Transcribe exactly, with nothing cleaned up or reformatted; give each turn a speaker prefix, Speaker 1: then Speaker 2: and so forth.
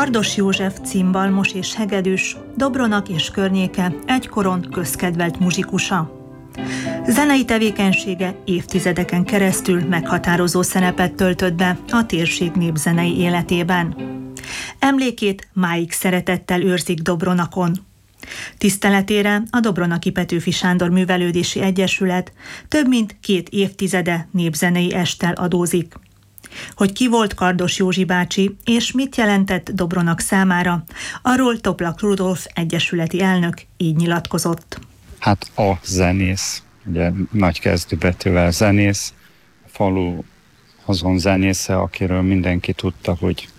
Speaker 1: Kardos József cimbalmos és hegedűs, Dobronak és környéke egykoron közkedvelt muzsikusa. Zenei tevékenysége évtizedeken keresztül meghatározó szerepet töltött be a térség népzenei életében. Emlékét máig szeretettel őrzik Dobronakon. Tiszteletére a Dobronaki Petőfi Sándor Művelődési Egyesület több mint két évtizede népzenei esttel adózik. Hogy ki volt Kardos Józsi bácsi, és mit jelentett Dobronak számára, arról Toplak Rudolf egyesületi elnök így nyilatkozott.
Speaker 2: Hát a zenész, ugye nagy kezdőbetűvel zenész, a falu azon zenésze, akiről mindenki tudta, hogy